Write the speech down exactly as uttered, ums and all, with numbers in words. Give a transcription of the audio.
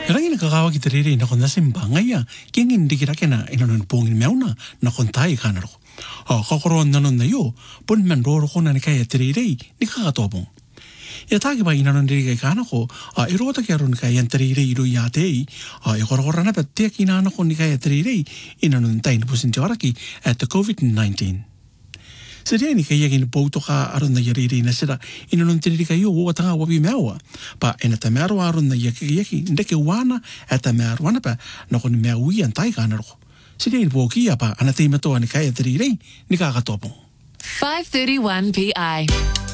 Rangi na kakawa ki tiriri na kon nasim bangaya kingin dikira kena inanon pungin meuna na kon tai kanaro. O kokoro nanon na yo pun men roro kona ni kaya tiriri ni kakatobong. Ya taki ba inanon diri kay kanako a irota kaya ron kaya tiriri iru yatei a ikorokora na pat tiyak inana kon ni kaya tiriri inanon tai na pusin tiwaraki at the COVID nineteen. Sedia ni kaya kin pauto ka aron na yariri na sila inanon tiriri kayo wa tanga wabi mewa pa ina tamero aron na yaki yaki ndeke wana at tamero wana pa na kon mewi an tai kanaro. Sedia ni boki pa anatay mato ni kaya tiriri ni kakatobong. five thirty-one P I